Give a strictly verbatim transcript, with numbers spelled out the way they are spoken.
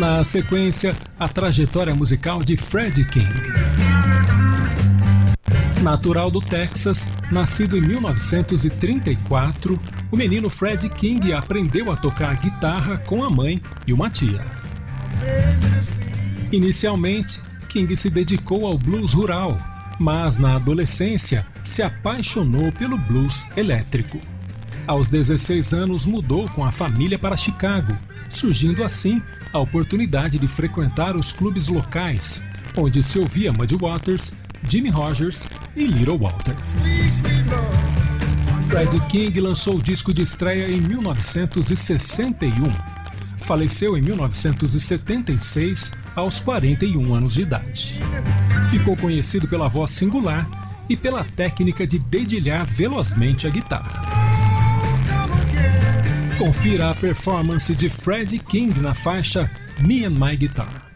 Na sequência, a trajetória musical de Freddie King. Natural do Texas, nascido em mil novecentos e trinta e quatro, o menino Freddie King aprendeu a tocar guitarra com a mãe e uma tia. Inicialmente, King se dedicou ao blues rural, mas na adolescência se apaixonou pelo blues elétrico. Aos dezesseis anos mudou com a família para Chicago, surgindo assim a oportunidade de frequentar os clubes locais, onde se ouvia Muddy Waters, Jimmy Rogers e Little Walter. Freddie King lançou o disco de estreia em mil novecentos e sessenta e um. Faleceu em mil novecentos e setenta e seis, aos quarenta e um anos de idade. Ficou conhecido pela voz singular e pela técnica de dedilhar velozmente a guitarra. Confira a performance de Freddie King na faixa Me and My Guitar.